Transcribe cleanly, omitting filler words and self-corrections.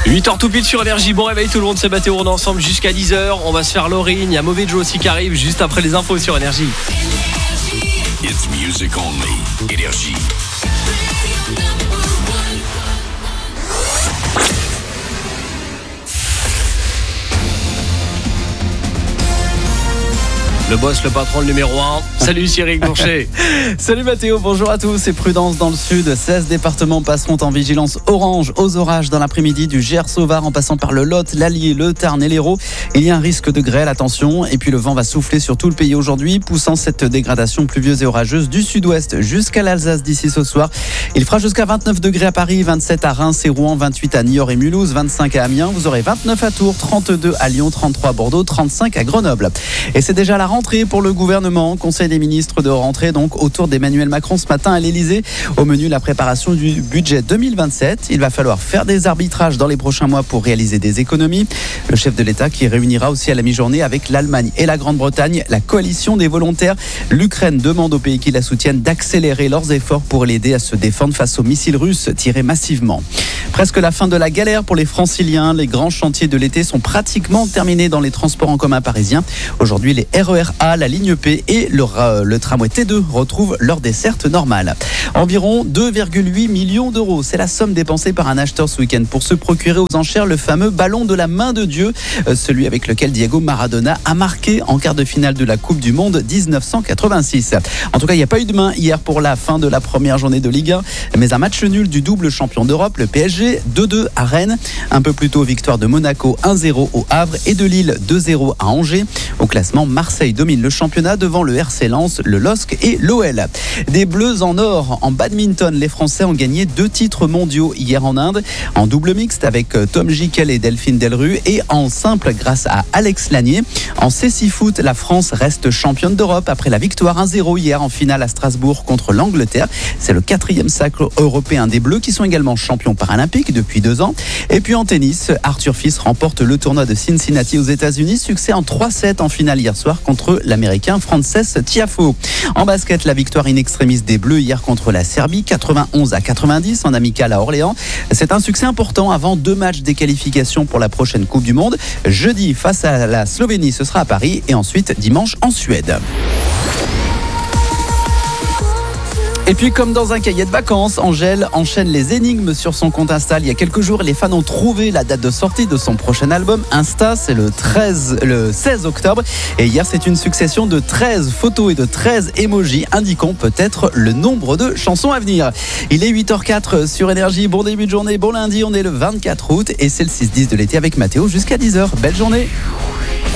8h tout pile sur Énergie. Bon réveil tout le monde, c'est Mathéo, on est ensemble jusqu'à 10h. On va se faire Laurine, il y a Mauvais Joe aussi qui arrive juste après les infos sur Énergie. It's music only. Énergie. Le boss, le patron, le numéro 1. Salut Cyril Bourcher. Salut Mathéo, bonjour à tous. C'est prudence dans le sud. 16 départements passeront en vigilance orange aux orages dans l'après-midi, du Gers au Var en passant par le Lot, l'Allier, le Tarn et l'Hérault. Il y a un risque de grêle, attention. Et puis le vent va souffler sur tout le pays aujourd'hui, poussant cette dégradation pluvieuse et orageuse du sud-ouest jusqu'à l'Alsace d'ici ce soir. Il fera jusqu'à 29 degrés à Paris, 27 à Reims et Rouen, 28 à Niort et Mulhouse, 25 à Amiens. Vous aurez 29 à Tours, 32 à Lyon, 33 à Bordeaux, 35 à Grenoble. Et c'est déjà la rentrée pour le gouvernement. Conseil des ministres de rentrée donc autour d'Emmanuel Macron ce matin à l'Elysée. Au menu, la préparation du budget 2027. Il va falloir faire des arbitrages dans les prochains mois pour réaliser des économies. Le chef de l'État qui réunira aussi à la mi-journée avec l'Allemagne et la Grande-Bretagne la coalition des volontaires. L'Ukraine demande aux pays qui la soutiennent d'accélérer leurs efforts pour l'aider à se défendre face aux missiles russes tirés massivement. Presque la fin de la galère pour les Franciliens. Les grands chantiers de l'été sont pratiquement terminés dans les transports en commun parisiens. Aujourd'hui, les RER A, la ligne P et le tramway T2 retrouvent leur desserte normale. Environ 2,8 millions d'euros. C'est la somme dépensée par un acheteur ce week-end pour se procurer aux enchères le fameux ballon de la main de Dieu, celui avec lequel Diego Maradona a marqué en quart de finale de la Coupe du Monde 1986. En tout cas, il n'y a pas eu de main hier pour la fin de la première journée de Ligue 1, mais un match nul du double champion d'Europe, le PSG, 2-2 à Rennes. Un peu plus tôt, victoire de Monaco 1-0 au Havre et de Lille 2-0 à Angers. Au classement, Marseille domine le championnat devant le RC Lens, le LOSC et l'OL. Des Bleus en or. En badminton, les Français ont gagné 2 titres mondiaux hier en Inde. En double mixte avec Tom Gickel et Delphine Delru et en simple grâce à Alex Lanier. En cécifoot, la France reste championne d'Europe après la victoire 1-0 hier en finale à Strasbourg contre l'Angleterre. C'est le 4e sacre européen des Bleus qui sont également champions paralympiques depuis 2 ans. Et puis en tennis, Arthur Fils remporte le tournoi de Cincinnati aux États-Unis. Succès en 3-7 en finale hier soir contre l'Américain Frances Tiafoe. En basket, la victoire in extremis des Bleus hier contre la Serbie, 91-90 en amical à Orléans. C'est un succès important avant 2 matchs des qualifications pour la prochaine Coupe du Monde. Jeudi face à la Slovénie, ce sera à Paris et ensuite dimanche en Suède. Et puis comme dans un cahier de vacances, Angèle enchaîne les énigmes sur son compte Insta. Il y a quelques jours, les fans ont trouvé la date de sortie de son prochain album. Insta, c'est le 16 octobre. Et hier, c'est une succession de 13 photos et de 13 emojis indiquant peut-être le nombre de chansons à venir. Il est 8h04 sur Énergie. Bon début de journée, bon lundi. On est le 24 août et c'est le 6-10 de l'été avec Mathéo jusqu'à 10h. Belle journée.